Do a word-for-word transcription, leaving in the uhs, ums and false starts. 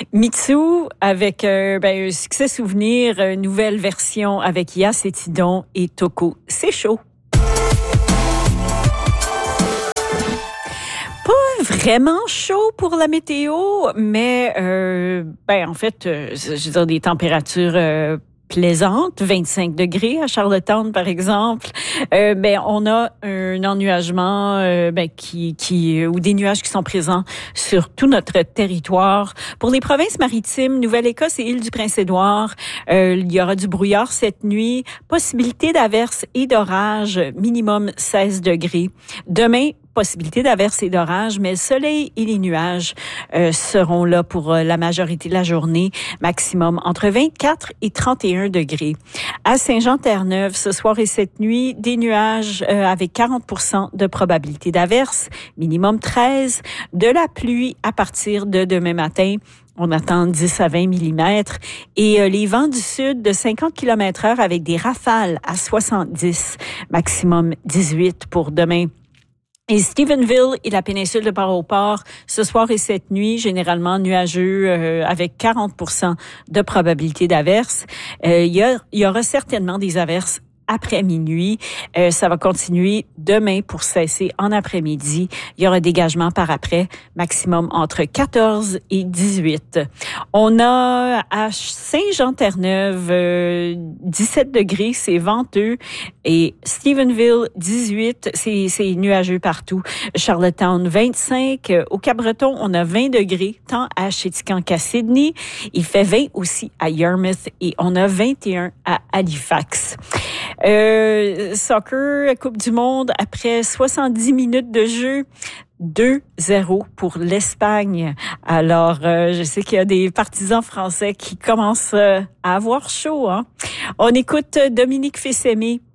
Mitsu avec euh, ben, un succès souvenir, une nouvelle version avec Yass et Tidon et Toko. C'est chaud. Pas vraiment chaud pour la météo, mais euh, ben en fait, euh, je veux dire des températures euh, plaisante, vingt-cinq degrés à Charlottetown, par exemple. Euh, ben, on a un ennuagement euh, ben, qui, qui, ou des nuages qui sont présents sur tout notre territoire. Pour les provinces maritimes, Nouvelle-Écosse et Île-du-Prince-Édouard, euh, il y aura du brouillard cette nuit. Possibilité d'averses et d'orages, minimum seize degrés. Demain, possibilité d'averses et d'orages, mais le soleil et les nuages euh, seront là pour euh, la majorité de la journée, maximum entre vingt-quatre et trente et un degrés. À Saint-Jean-Terre-Neuve, ce soir et cette nuit, des nuages euh, avec quarante pour cent de probabilité d'averses, minimum treize, de la pluie à partir de demain matin. On attend dix à vingt millimètres et euh, les vents du sud de cinquante kilomètres heure avec des rafales à soixante-dix, maximum dix-huit pour demain. Et Stephenville et la péninsule de Port-au-Port, ce soir et cette nuit, généralement nuageux euh, avec quarante pour cent de probabilité d'averses. Euh, il y, a, il y aura certainement des averses après minuit. Euh, ça va continuer demain pour cesser en après-midi. Il y aura dégagement par après, maximum entre quatorze et dix-huit. On a à Saint-Jean-Terre-Neuve euh, dix-sept degrés, c'est venteux. Et Stephenville, dix-huit, c'est, c'est nuageux partout. Charlottetown, vingt-cinq. Au Cap-Breton, on a vingt degrés, tant à Chéticamp qu'à Sydney. Il fait vingt aussi à Yarmouth et on a vingt et un à Halifax. Euh, soccer, Coupe du Monde, après soixante-dix minutes de jeu, deux zéro pour l'Espagne. Alors, euh, je sais qu'il y a des partisans français qui commencent euh, à avoir chaud, hein. On écoute Dominique Fils-Aimé